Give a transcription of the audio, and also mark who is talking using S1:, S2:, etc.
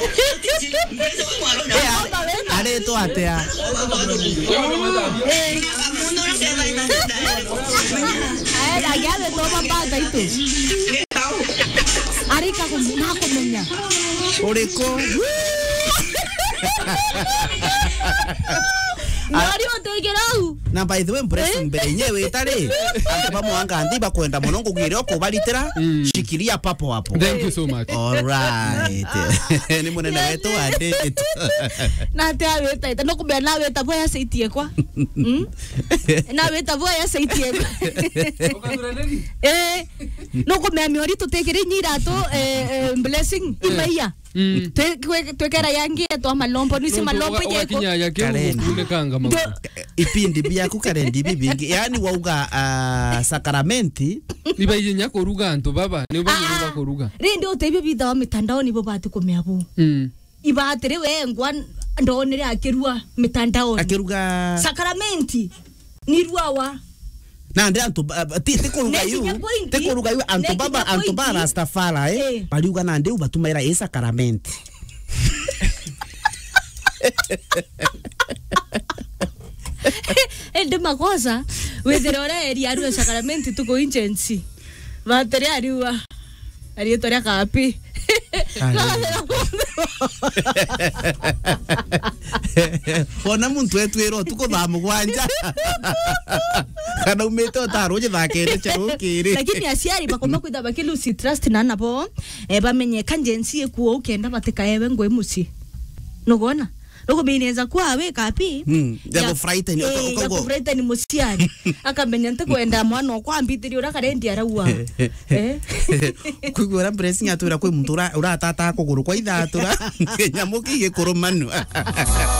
S1: Ale to atea.
S2: La llave toma pata y tú. Arica con una comenya.
S1: Oreko.
S2: Mario tegerau.
S1: Na by the way impress mbenyewe tare. Antipa muanga antiba kwenda monongo giroko balitera. Shikilia papo hapo.
S3: Thank you so much.
S1: All right. Ni munene wetu ade.
S2: Na te aweta no kubya na aweta boya seitie kwa. Na aweta boya seitie kwa. No kubya miori to tegere nyira to blessing imaya. Twekera yangi to malombo nisi malombo yeko.
S3: Kinyaya kile kanga magu.
S1: Ipindi bia kukarendi bibingi yani wauga sakramenti
S3: niba yinya koruga anto baba niba niba koruga
S2: rindi otebi bidha mitandao nibo batu komeabu ibatere we ngwa ndonere akirua mitandao
S1: akiruga
S2: sakramenti ni ruawa
S1: na ndi anto tikuruga yu anto baba Rastafari baliuga na ndi ubatumaira sakramenti
S2: ende makosa wezerora eri aru sakramenti tuko injensi batere ariwa ari toria kapi
S1: ona muntu etwero tuko thamugwanja kana umeto taroje thakere charukiri
S2: lakini asiari bakoma kwitha bakilusi trust na nabo bamenye kanjensi ekuo ukenda batika ewe ngwe musi nugona Loko bineza kwa we kapi.
S1: Yago frighten
S2: yago frighten musiani. Akamenya nte kwenda mwana kwa mbitiri ura karendi arawa.
S1: Kugora blessing atura kwe muntu ura tata kuguru kwa ithatura. Nyamuki ge koromanu.